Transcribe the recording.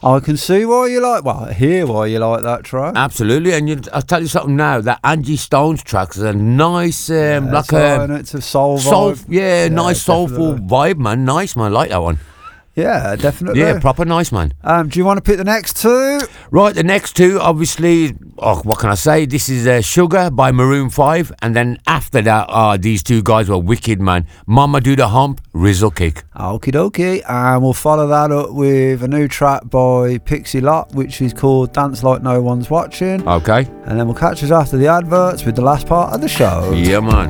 I can see why you like. Well, I hear why you like that track. Absolutely, and I'll tell you something now. That Angie Stone's tracks is a nice, It's a soul vibe. Nice soulful vibe, man. Nice, man. I like that one. Yeah, definitely. Yeah, proper nice, man. Do you want to pick the next two? Right, the next two, obviously, what can I say? This is Sugar by Maroon 5, and then after that, these two guys were wicked, man. Mama Do The Hump, Rizzle Kick. Okie dokie, and we'll follow that up with a new track by Pixie Lott, which is called Dance Like No One's Watching. Okay. And then we'll catch us after the adverts with the last part of the show. Yeah, man.